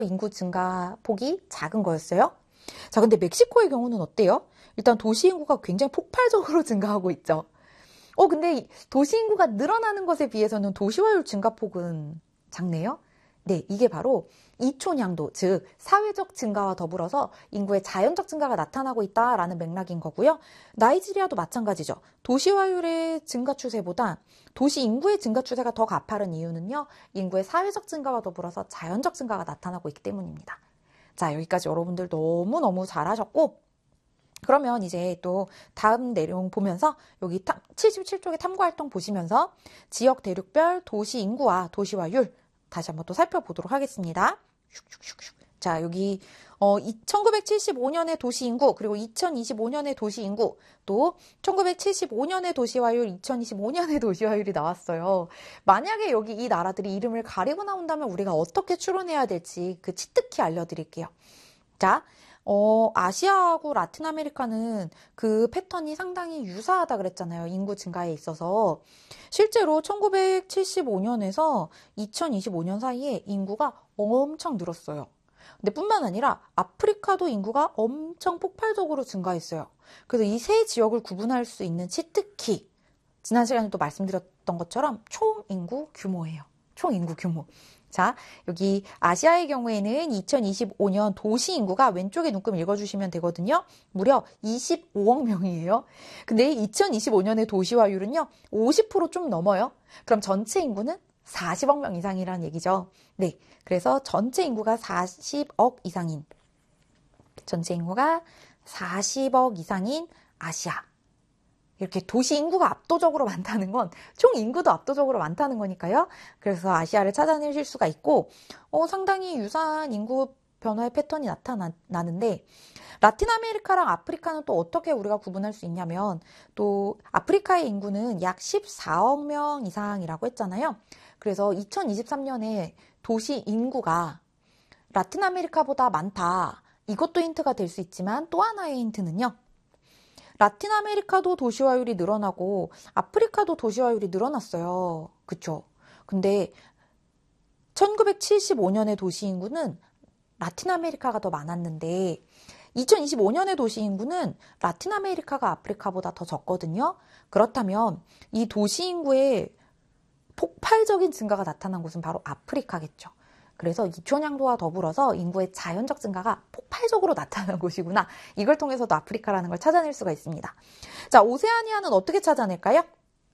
인구 증가폭이 작은 거였어요. 자, 근데 멕시코의 경우는 어때요? 일단 도시 인구가 굉장히 폭발적으로 증가하고 있죠. 근데 도시 인구가 늘어나는 것에 비해서는 도시화율 증가폭은 작네요. 네, 이게 바로 이촌향도, 즉 사회적 증가와 더불어서 인구의 자연적 증가가 나타나고 있다라는 맥락인 거고요. 나이지리아도 마찬가지죠. 도시화율의 증가 추세보다 도시 인구의 증가 추세가 더 가파른 이유는요. 인구의 사회적 증가와 더불어서 자연적 증가가 나타나고 있기 때문입니다. 자, 여기까지 여러분들 너무너무 잘하셨고, 그러면 이제 또 다음 내용 보면서 여기 77쪽의 탐구활동 보시면서 지역 대륙별 도시 인구와 도시화율 다시 한번 또 살펴보도록 하겠습니다. 자, 여기 1975년의 도시 인구, 그리고 2025년의 도시 인구, 또 1975년의 도시화율, 2025년의 도시화율이 나왔어요. 만약에 여기 이 나라들이 이름을 가리고 나온다면 우리가 어떻게 추론해야 될지 그 치트키 알려드릴게요. 자, 아시아하고 라틴 아메리카는 그 패턴이 상당히 유사하다 그랬잖아요. 인구 증가에 있어서. 실제로 1975년에서 2025년 사이에 인구가 엄청 늘었어요. 근데 뿐만 아니라 아프리카도 인구가 엄청 폭발적으로 증가했어요. 그래서 이 세 지역을 구분할 수 있는 치트키, 지난 시간에도 말씀드렸던 것처럼 총인구 규모예요. 총인구 규모. 자, 여기 아시아의 경우에는 2025년 도시 인구가 왼쪽에 눈금 읽어주시면 되거든요. 무려 25억 명이에요. 근데 2025년의 도시화율은요, 50% 좀 넘어요. 그럼 전체 인구는 40억 명 이상이라는 얘기죠. 네, 그래서 전체 인구가 40억 이상인, 전체 인구가 40억 이상인 아시아. 이렇게 도시 인구가 압도적으로 많다는 건 총 인구도 압도적으로 많다는 거니까요. 그래서 아시아를 찾아내실 수가 있고, 상당히 유사한 인구 변화의 패턴이 나타나는데, 라틴 아메리카랑 아프리카는 또 어떻게 우리가 구분할 수 있냐면, 또 아프리카의 인구는 약 14억 명 이상이라고 했잖아요. 그래서 2023년에 도시 인구가 라틴 아메리카보다 많다. 이것도 힌트가 될 수 있지만 또 하나의 힌트는요. 라틴 아메리카도 도시화율이 늘어나고 아프리카도 도시화율이 늘어났어요. 그쵸? 근데 1975년의 도시 인구는 라틴 아메리카가 더 많았는데 2025년의 도시 인구는 라틴 아메리카가 아프리카보다 더 적거든요. 그렇다면 이 도시 인구의 폭발적인 증가가 나타난 곳은 바로 아프리카겠죠. 그래서 이촌향도와 더불어서 인구의 자연적 증가가 폭발적으로 나타난 곳이구나. 이걸 통해서도 아프리카라는 걸 찾아낼 수가 있습니다. 자, 오세아니아는 어떻게 찾아낼까요?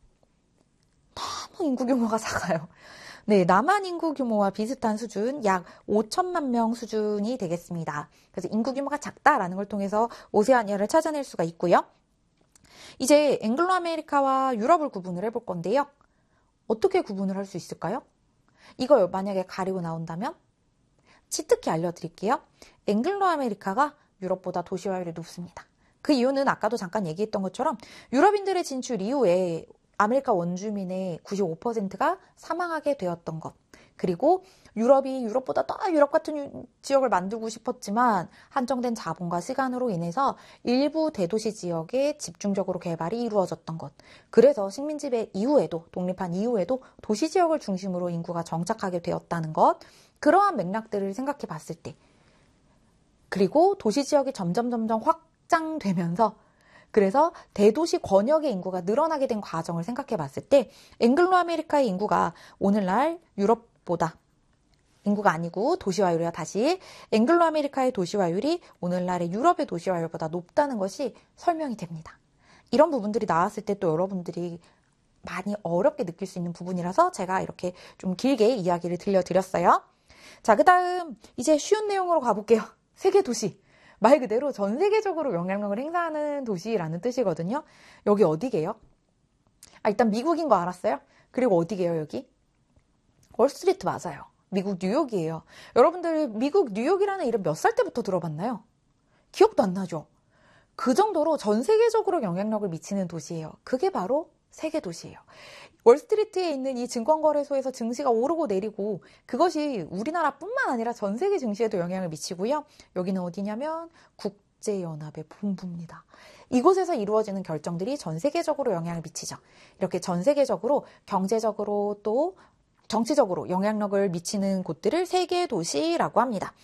너무 인구 규모가 작아요. 네, 남한 인구 규모와 비슷한 수준, 약 5천만 명 수준이 되겠습니다. 그래서 인구 규모가 작다라는 걸 통해서 오세아니아를 찾아낼 수가 있고요. 이제 앵글로 아메리카와 유럽을 구분을 해볼 건데요. 어떻게 구분을 할 수 있을까요? 이거 만약에 가리고 나온다면 치트키 알려드릴게요. 앵글로 아메리카가 유럽보다 도시화율이 높습니다. 그 이유는 아까도 잠깐 얘기했던 것처럼 유럽인들의 진출 이후에 아메리카 원주민의 95%가 사망하게 되었던 것. 그리고 유럽이 유럽보다 더 유럽 같은 지역을 만들고 싶었지만 한정된 자본과 시간으로 인해서 일부 대도시 지역에 집중적으로 개발이 이루어졌던 것. 그래서 식민지배 이후에도, 독립한 이후에도 도시 지역을 중심으로 인구가 정착하게 되었다는 것. 그러한 맥락들을 생각해 봤을 때, 그리고 도시 지역이 점점 확장되면서 그래서 대도시 권역의 인구가 늘어나게 된 과정을 생각해 봤을 때 앵글로 아메리카의 인구가 오늘날 유럽보다 인구가 아니고 도시화율이야. 다시 앵글로 아메리카의 도시화율이 오늘날의 유럽의 도시화율보다 높다는 것이 설명이 됩니다. 이런 부분들이 나왔을 때 또 여러분들이 많이 어렵게 느낄 수 있는 부분이라서 제가 이렇게 좀 길게 이야기를 들려드렸어요. 자, 그 다음 이제 쉬운 내용으로 가볼게요. 세계 도시. 말 그대로 전 세계적으로 영향력을 행사하는 도시라는 뜻이거든요. 여기 어디게요? 일단 미국인 거 알았어요? 그리고 어디게요, 여기? 월스트리트 맞아요. 미국 뉴욕이에요. 여러분들 미국 뉴욕이라는 이름 몇 살 때부터 들어봤나요? 기억도 안 나죠? 그 정도로 전 세계적으로 영향력을 미치는 도시예요. 그게 바로 세계 도시예요. 월스트리트에 있는 이 증권거래소에서 증시가 오르고 내리고 그것이 우리나라뿐만 아니라 전 세계 증시에도 영향을 미치고요. 여기는 어디냐면 국제연합의 본부입니다. 이곳에서 이루어지는 결정들이 전 세계적으로 영향을 미치죠. 이렇게 전 세계적으로 경제적으로 또 정치적으로 영향력을 미치는 곳들을 세계 도시라고 합니다.